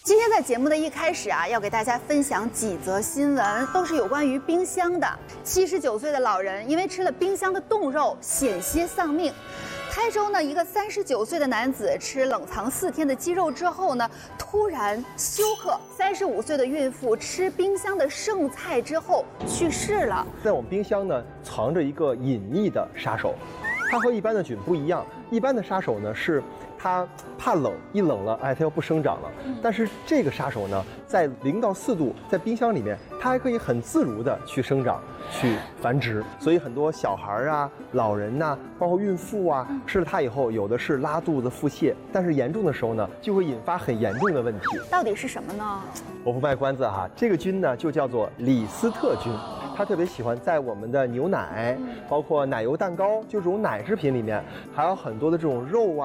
今天在节目的一开始啊，要给大家分享几则新闻，都是有关于冰箱的。79岁的老人因为吃了冰箱的冻肉，险些丧命。台州呢，一个39岁的男子吃冷藏4天的鸡肉之后呢，突然休克。35岁的孕妇吃冰箱的剩菜之后去世了。 在我们冰箱呢，藏着一个隐秘的杀手，它和一般的菌不一样。一般的杀手呢是它怕冷，一冷了，它又不生长了。但是这个杀手呢，在0到4度，在冰箱里面，它还可以很自如的去生长、去繁殖。所以很多小孩啊、老人呐、包括孕妇啊，吃了它以后，有的是拉肚子、腹泻，但是严重的时候呢，就会引发很严重的问题。 到底是什么呢？ 我不卖关子哈，这个菌呢就叫做李斯特菌。它特别喜欢在我们的牛奶，包括奶油蛋糕，就这种奶制品里面，还有很多的这种肉啊。